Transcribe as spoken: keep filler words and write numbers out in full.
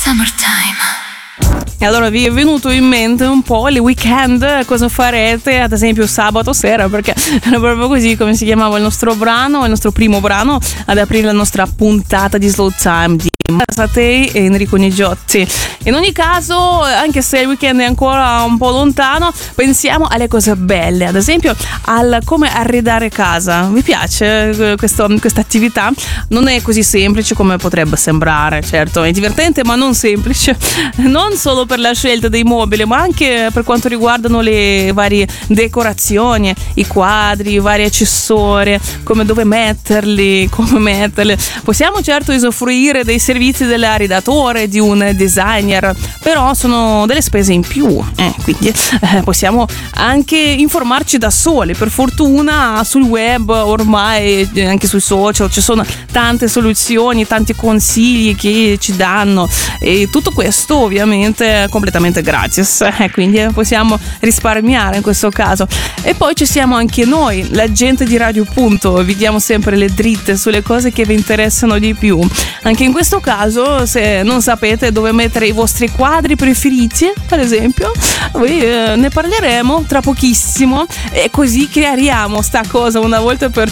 E allora vi è venuto in mente un po' il weekend, cosa farete ad esempio sabato sera, perché era proprio così come si chiamava il nostro brano, il nostro primo brano ad aprire la nostra puntata di Slow Time di Satei e Enrico Nigiotti. In ogni caso, anche se il weekend è ancora un po' lontano, pensiamo alle cose belle, ad esempio al come arredare casa. Vi piace questa attività? Non è così semplice come potrebbe sembrare, certo è divertente ma non semplice, non solo per la scelta dei mobili ma anche per quanto riguardano le varie decorazioni, i quadri, i vari accessori, come dove metterli, come metterli. Possiamo certo usufruire dei servizi dell'arredatore, di un designer, però sono delle spese in più, eh, quindi eh, possiamo anche informarci da soli. Per fortuna sul web ormai, anche sui social, ci sono tante soluzioni, tanti consigli che ci danno, e tutto questo ovviamente completamente gratis, eh, quindi possiamo risparmiare in questo caso. E poi ci siamo anche noi, la gente di Radio Punto, vi diamo sempre le dritte sulle cose che vi interessano di più. Anche in questo caso, se non sapete dove mettere i vostri quadri preferiti, per esempio, noi eh, ne parleremo tra pochissimo, e così chiariamo sta cosa una volta per